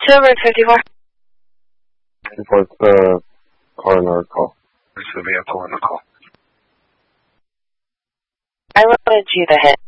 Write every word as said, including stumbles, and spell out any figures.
two Route fifty-four. Report the car in our call. There's the vehicle in the call. I loaded you the hit.